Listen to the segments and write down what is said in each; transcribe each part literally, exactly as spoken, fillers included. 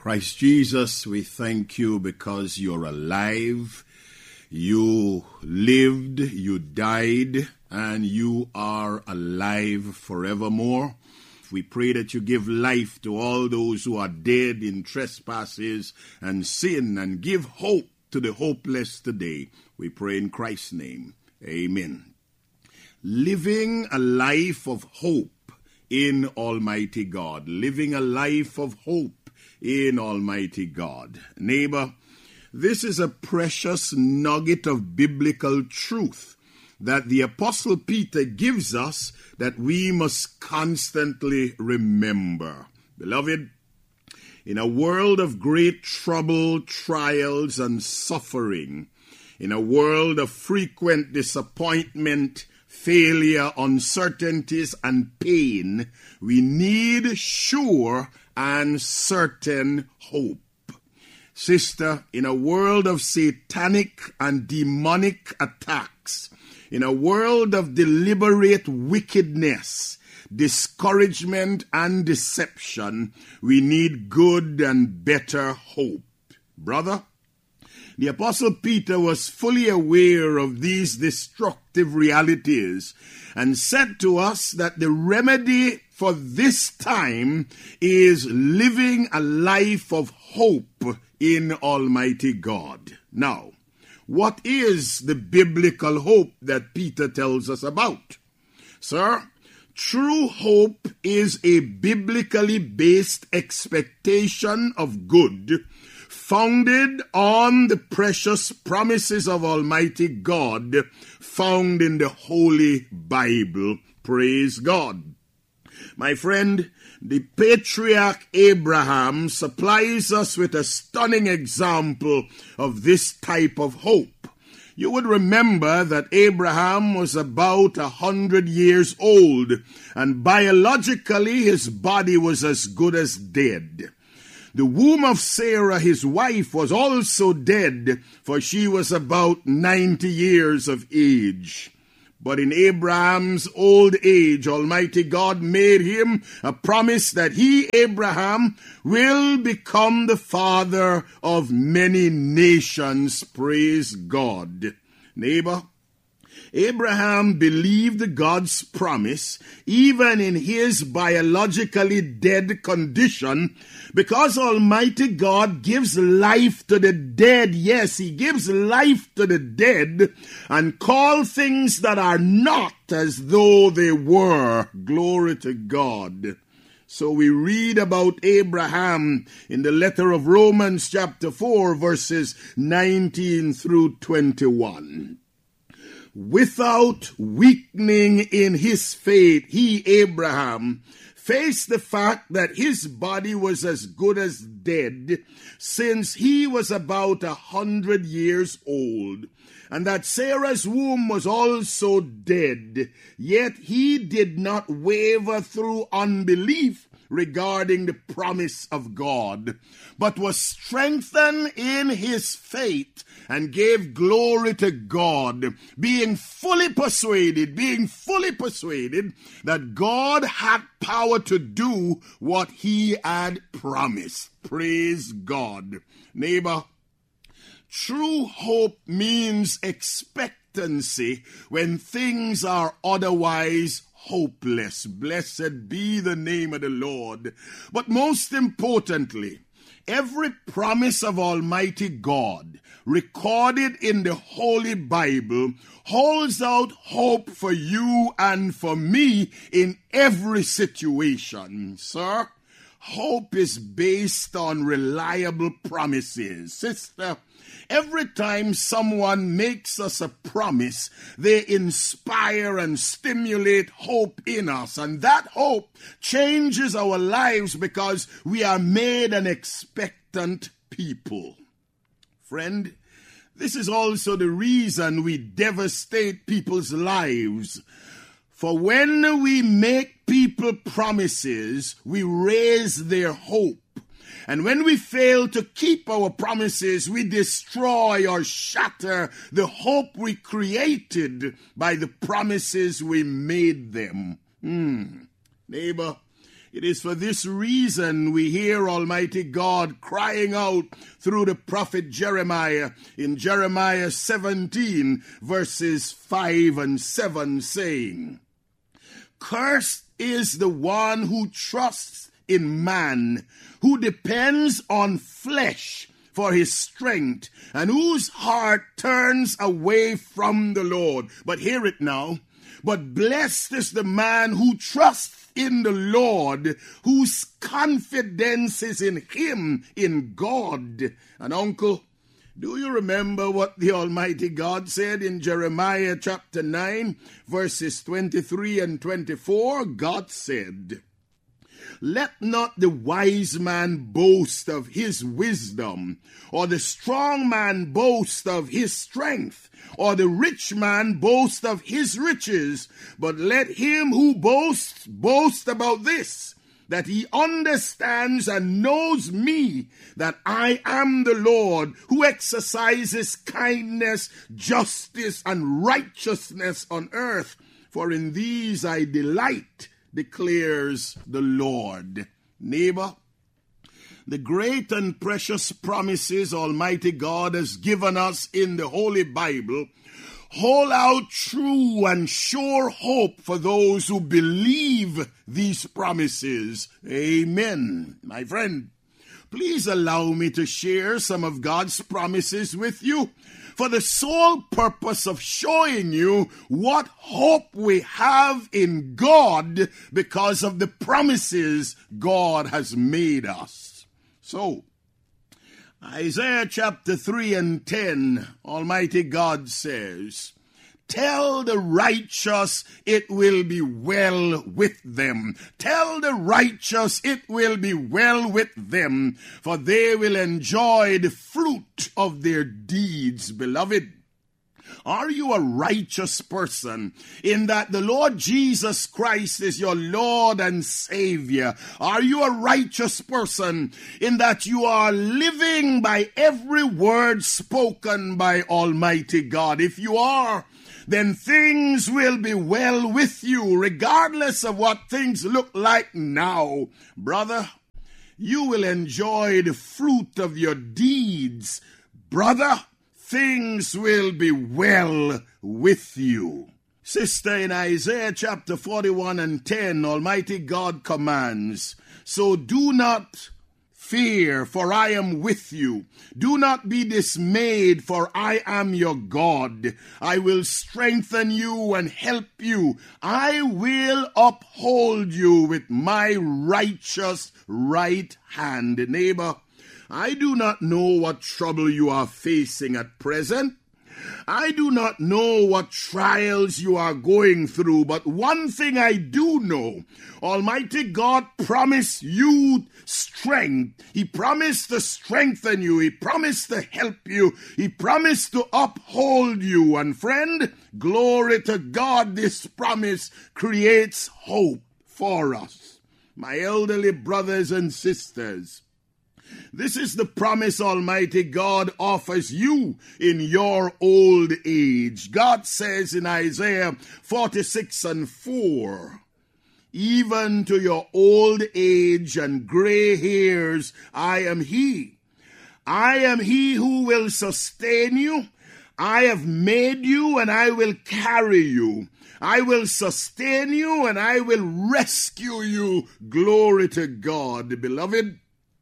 Christ Jesus, we thank you because you're alive, you lived, you died, and you are alive forevermore. We pray that you give life to all those who are dead in trespasses and sin, and give hope to the hopeless today. We pray in Christ's name. Amen. Living a life of hope in Almighty God. Living a life of hope in Almighty God. Neighbor, this is a precious nugget of biblical truth that the Apostle Peter gives us that we must constantly remember. Beloved, in a world of great trouble, trials, and suffering, in a world of frequent disappointment, failure, uncertainties, and pain, we need sure and certain hope. Sister, in a world of satanic and demonic attacks, in a world of deliberate wickedness, discouragement, and deception, we need good and better hope. Brother, the Apostle Peter was fully aware of these destructive realities and said to us that the remedy for this time is living a life of hope in Almighty God. Now, what is the biblical hope that Peter tells us about? Sir, true hope is a biblically based expectation of good, founded on the precious promises of Almighty God, found in the Holy Bible. Praise God. My friend, the patriarch Abraham supplies us with a stunning example of this type of hope. You would remember that Abraham was about a hundred years old, and biologically his body was as good as dead. The womb of Sarah, his wife, was also dead, for she was about ninety years of age. But in Abraham's old age, Almighty God made him a promise that he, Abraham, will become the father of many nations. Praise God. Neighbor, Abraham believed God's promise even in his biologically dead condition, because Almighty God gives life to the dead. Yes, he gives life to the dead and calls things that are not as though they were. Glory to God. So we read about Abraham in the letter of Romans chapter four, verses nineteen through twenty-one. Without weakening in his faith, he, Abraham, faced the fact that his body was as good as dead, since he was about a hundred years old, and that Sarah's womb was also dead. Yet he did not waver through unbelief regarding the promise of God, but was strengthened in his faith and gave glory to God, being fully persuaded, being fully persuaded that God had power to do what he had promised. Praise God. Neighbor, true hope means expectancy when things are otherwise hopeless. Blessed be the name of the Lord. But most importantly, every promise of Almighty God recorded in the Holy Bible holds out hope for you and for me in every situation. Sir, hope is based on reliable promises. Sister, every time someone makes us a promise, they inspire and stimulate hope in us. And that hope changes our lives because we are made an expectant people. Friend, this is also the reason we devastate people's lives. For when we make people promises, we raise their hope. And when we fail to keep our promises, we destroy or shatter the hope we created by the promises we made them. Hmm. Neighbor, It is for this reason we hear Almighty God crying out through the prophet Jeremiah in Jeremiah seventeen, verses five and seven, saying, "Cursed is the one who trusts in man, who depends on flesh for his strength, and whose heart turns away from the Lord." But hear it now. "But blessed is the man who trusts in the Lord, whose confidence is in him, in God." And uncle, do you remember what the Almighty God said in Jeremiah chapter nine, verses twenty-three and twenty-four? God said, "Let not the wise man boast of his wisdom, or the strong man boast of his strength, or the rich man boast of his riches, but let him who boasts boast about this, that he understands and knows me, that I am the Lord, who exercises kindness, justice, and righteousness on earth. For in these I delight, declares the Lord." Neighbor, the great and precious promises Almighty God has given us in the Holy Bible hold out true and sure hope for those who believe these promises. Amen. My friend, please allow me to share some of God's promises with you, for the sole purpose of showing you what hope we have in God because of the promises God has made us. So, Isaiah chapter three and ten, Almighty God says, "Tell the righteous it will be well with them. Tell the righteous it will be well with them, for they will enjoy the fruit of their deeds." Beloved, are you a righteous person in that the Lord Jesus Christ is your Lord and Savior? Are you a righteous person in that you are living by every word spoken by Almighty God? If you are, then things will be well with you, regardless of what things look like now. Brother, you will enjoy the fruit of your deeds. Brother, things will be well with you. Sister, in Isaiah chapter forty-one and ten, Almighty God commands, "So do not fear, for I am with you. Do not be dismayed, for I am your God. I will strengthen you and help you. I will uphold you with my righteous right hand." Neighbor, I do not know what trouble you are facing at present. I do not know what trials you are going through, but one thing I do know, Almighty God promised you strength. He promised to strengthen you. He promised to help you. He promised to uphold you. And friend, glory to God, this promise creates hope for us. My elderly brothers and sisters, this is the promise Almighty God offers you in your old age. God says in Isaiah forty-six and four, "Even to your old age and gray hairs, I am He. I am He who will sustain you. I have made you and I will carry you. I will sustain you and I will rescue you." Glory to God. Beloved,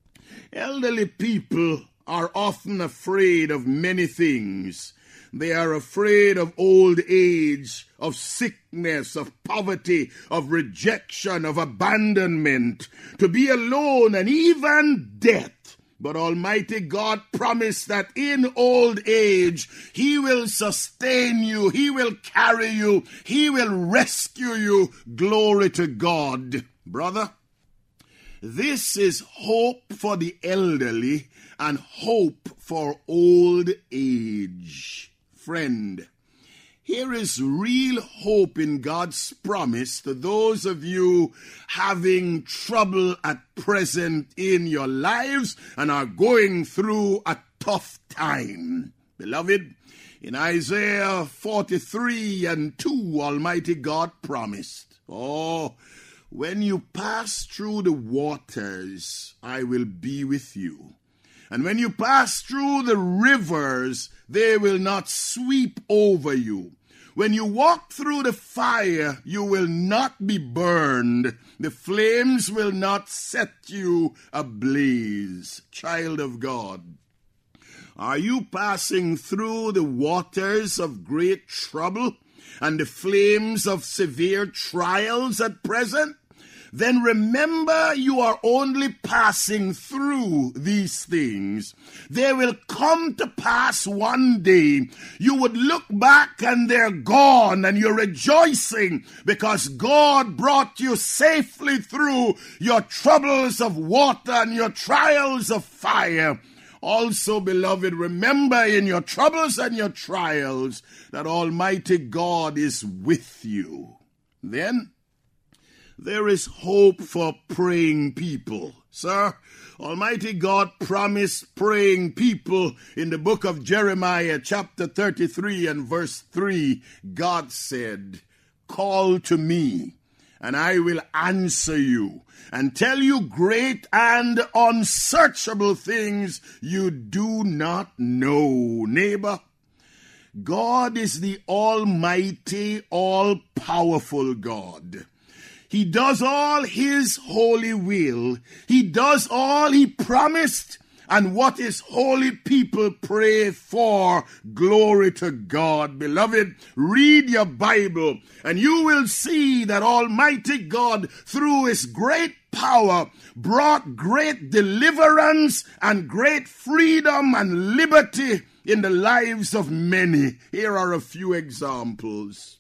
elderly people are often afraid of many things. They are afraid of old age, of sickness, of poverty, of rejection, of abandonment, to be alone, and even death. But Almighty God promised that in old age, He will sustain you, He will carry you, He will rescue you. Glory to God. Brother, this is hope for the elderly and hope for old age. Friend, here is real hope in God's promise to those of you having trouble at present in your lives and are going through a tough time. Beloved, in Isaiah forty-three and two, Almighty God promised, "Oh, when you pass through the waters, I will be with you. And when you pass through the rivers, they will not sweep over you. When you walk through the fire, you will not be burned. The flames will not set you ablaze. Child of God, are you passing through the waters of great trouble and the flames of severe trials at present? Then remember, you are only passing through these things. They will come to pass one day. You would look back and they're gone, and you're rejoicing because God brought you safely through your troubles of water and your trials of fire. Also, beloved, remember in your troubles and your trials that Almighty God is with you. Then there is hope for praying people. Sir, Almighty God promised praying people in the book of Jeremiah chapter thirty-three and verse three. God said, call to me, and I will answer you and tell you great and unsearchable things you do not know. Neighbor, God is the almighty, all-powerful God. He does all his holy will. He does all he promised and what his holy people pray for. Glory to God. Beloved, read your Bible and you will see that Almighty God, through his great power, brought great deliverance and great freedom and liberty in the lives of many. Here are a few examples.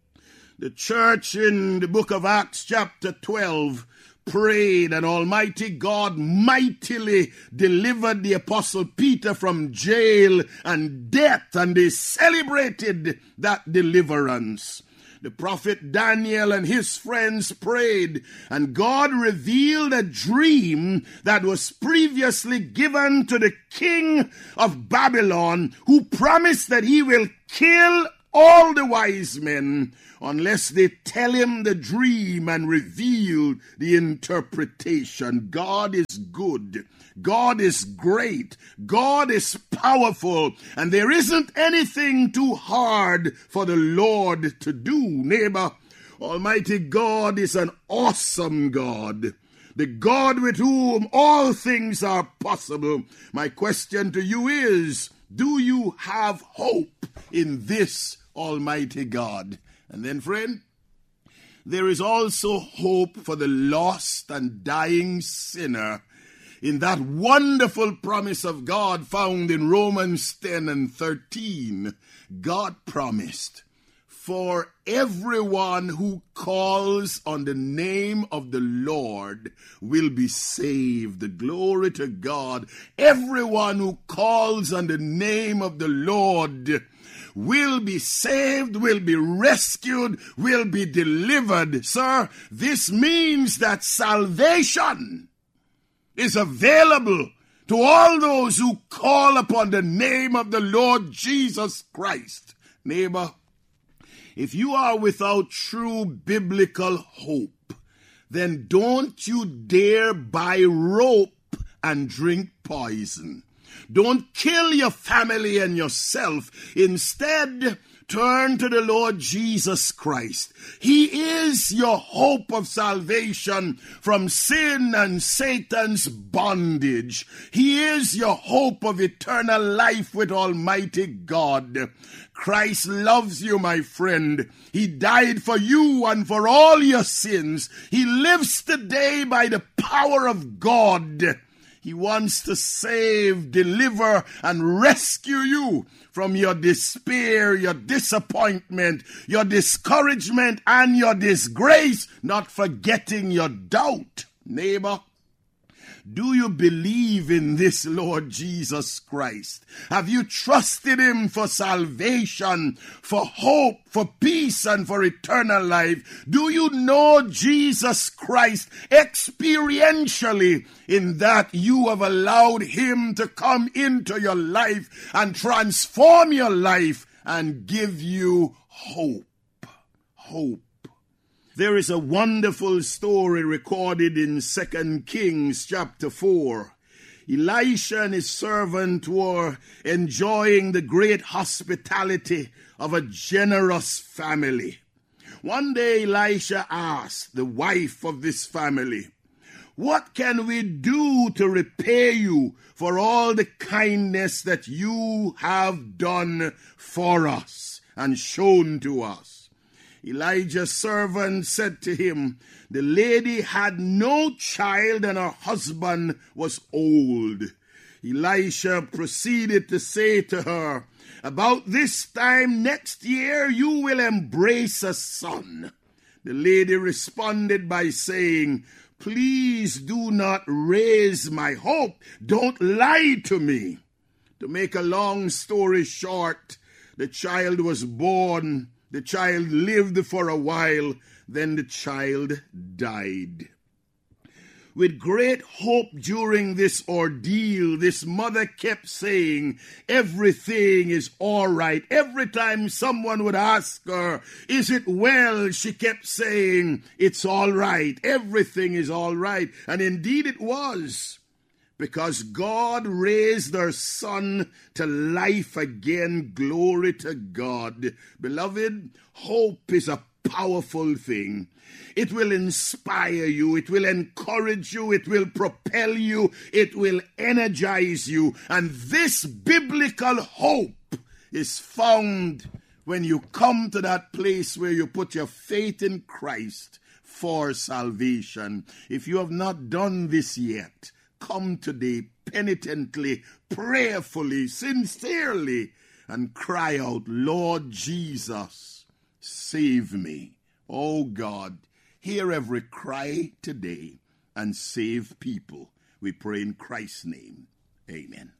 The church in the book of Acts chapter twelve prayed, and Almighty God mightily delivered the apostle Peter from jail and death, and they celebrated that deliverance. The prophet Daniel and his friends prayed, and God revealed a dream that was previously given to the king of Babylon, who promised that he will kill all the wise men unless they tell him the dream and reveal the interpretation. God is good. God is great. God is powerful. And there isn't anything too hard for the Lord to do. Neighbor, Almighty God is an awesome God. The God with whom all things are possible. My question to you is, do you have hope in this Almighty God? And then, friend, there is also hope for the lost and dying sinner in that wonderful promise of God found in Romans ten and thirteen. God promised, for everyone who calls on the name of the Lord will be saved. Glory to God. Everyone who calls on the name of the Lord will be saved, will be rescued, will be delivered. Sir, this means that salvation is available to all those who call upon the name of the Lord Jesus Christ. Neighbor, if you are without true biblical hope, then don't you dare buy rope and drink poison. Don't kill your family and yourself. Instead, turn to the Lord Jesus Christ. He is your hope of salvation from sin and Satan's bondage. He is your hope of eternal life with Almighty God. Christ loves you, my friend. He died for you and for all your sins. He lives today by the power of God. He wants to save, deliver, and rescue you from your despair, your disappointment, your discouragement, and your disgrace, not forgetting your doubt. Neighbor, do you believe in this Lord Jesus Christ? Have you trusted him for salvation, for hope, for peace, and for eternal life? Do you know Jesus Christ experientially in that you have allowed him to come into your life and transform your life and give you hope? Hope. There is a wonderful story recorded in Second Kings chapter four. Elisha and his servant were enjoying the great hospitality of a generous family. One day Elisha asked the wife of this family, "What can we do to repay you for all the kindness that you have done for us and shown to us?" Elijah's servant said to him, "The lady had no child and her husband was old." Elisha proceeded to say to her, "About this time next year you will embrace a son." The lady responded by saying, "Please do not raise my hope. Don't lie to me." To make a long story short, the child was born. The child lived for a while, then the child died. With great hope during this ordeal, this mother kept saying, "Everything is all right." Every time someone would ask her, "Is it well?" she kept saying, "It's all right. Everything is all right." And indeed it was, because God raised their son to life again. Glory to God. Beloved, hope is a powerful thing. It will inspire you. It will encourage you. It will propel you. It will energize you. And this biblical hope is found when you come to that place where you put your faith in Christ for salvation. If you have not done this yet, come today penitently, prayerfully, sincerely, and cry out, "Lord Jesus, save me." Oh God, hear every cry today and save people. We pray in Christ's name. Amen.